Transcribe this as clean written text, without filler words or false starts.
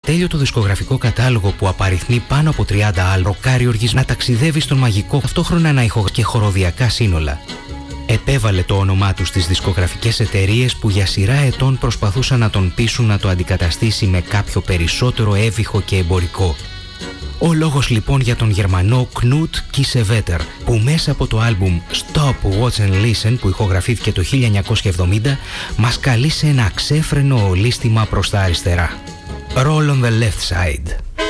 ατέλειωτο δισκογραφικό κατάλογο που απαριθμεί πάνω από 30 άλμπομ, ροκάριοργης να ταξιδεύει στον μαγικό ταυτόχρονα να ηχογραφεί και χοροδιακά σύνολα. Επέβαλε το όνομά του στις δισκογραφικές εταιρείες που για σειρά ετών προσπαθούσαν να τον πείσουν να το αντικαταστήσει με κάποιο περισσότερο εύηχο και εμπορικό. Ο λόγος λοιπόν για τον Γερμανό Knut Kiesewetter, που μέσα από το άλμπουμ Stop, Watch and Listen που ηχογραφήθηκε το 1970 μας καλεί σε ένα ξέφρενο ολίσθημα προς τα αριστερά. Roll on the left side.